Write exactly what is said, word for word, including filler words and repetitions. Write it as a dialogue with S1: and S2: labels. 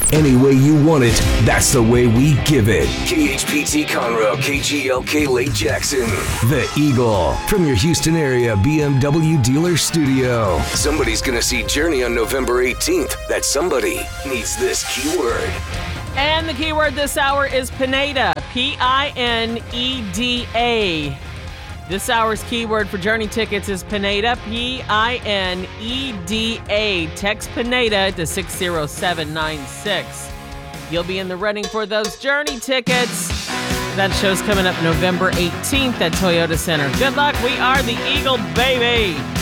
S1: Any way you want it, that's the way we give it. K H P T Conroe, K G L K Lake Jackson. The Eagle, from your Houston area B M W dealer studio. Somebody's going to see Journey on November eighteenth. That somebody needs this keyword.
S2: And the keyword this hour is Pineda, P I N E D A. This hour's keyword for Journey tickets is Pineda, P I N E D A. Text Pineda to six zero seven nine six. You'll be in the running for those Journey tickets. That show's coming up November eighteenth at Toyota Center. Good luck. We are the Eagle, baby.